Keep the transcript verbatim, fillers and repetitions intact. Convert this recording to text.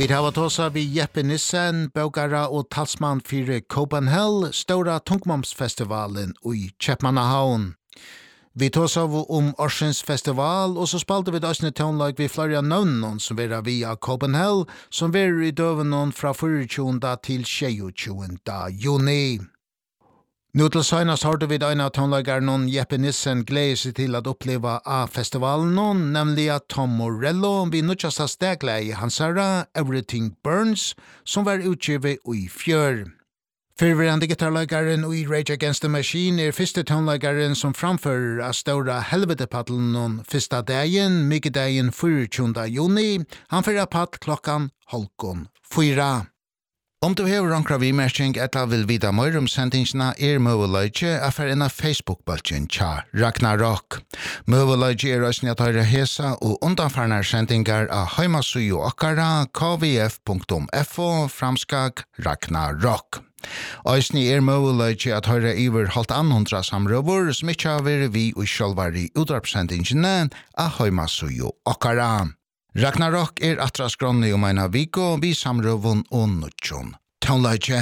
Vi har tåsa vi Jeppe Nissen, bøkara og talsmann for Copenhagen, stora tungmomsfestivalen i Kjepmannahavn. Vi tåsa om Årsens festival, og så spalte vi døsne tonlag vi flere navn som vera via Copenhagen, som vera i døven fra tjuende til tjuende juni. Nå til senast hørte vi døgnet tonlageren Jeppe Nissen gleder seg til at oppleva av festivalen, nemlig at Tom Morello vi nødvendig steglet i hans herre Everything Burns, som var utgivet i fjør. Fyrverande gitarlagaren i Rage Against the Machine er første tonlagaren som framfører av stora helvetepaddelen fyrsta dagen, mykkedagen tjuende juni, han fører padd klokkan halvkon fyra. Om du har rankra vimerking etla vil vida mer om sendingsna er møveløyge af er enn av Facebook-bølgen tja Ragnarok. Møveløyge er også at høyre hesa og undanfarnar sendingar av heimasøyo okkara k v f punktum f o framskak Ragnarok. Øysni er møveløyge at høyre iver halvt annhundra samrøver som ikke har vært vi og sjølvar i utdrapssendingene av heimasøyo okkara. Ragnarok er atraskronne om en av viko, vi samrøvun og nutjon. Tonløyge.